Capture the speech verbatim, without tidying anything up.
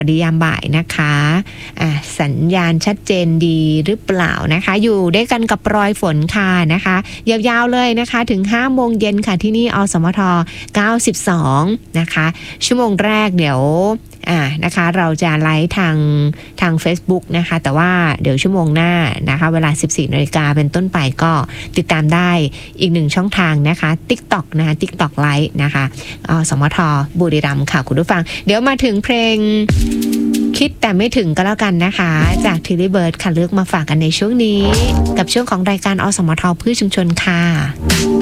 ดียามบ่ายนะคะอ่ะสัญญาณชัดเจนดีหรือเปล่านะคะอยู่ด้วยกันกับรอยฝนค่ะนะคะยาวๆเลยนะคะถึงห้าโมงเย็นค่ะที่นี่อสมทเก้าสิบสองนะคะชั่วโมงแรกเดี๋ยวอ่านะคะเราจะไลฟ์ทางทาง Facebook นะคะแต่ว่าเดี๋ยวชั่วโมงหน้านะคะเวลา สิบสี่นาฬิกาเป็นต้นไปก็ติดตามได้อีกหนึ่งช่องทางนะคะ TikTok นะคะ TikTok ไลฟ์นะคะอสมทบุรีรัมย์ค่ะคุณผู้ฟังเดี๋ยวมาถึงเพลงคิดแต่ไม่ถึงก็แล้วกันนะคะจากทิลลี่เบิร์ดค่ะเลือกมาฝากกันในช่วงนี้กับช่วงของรายการอสมทพืชชุมชนค่ะ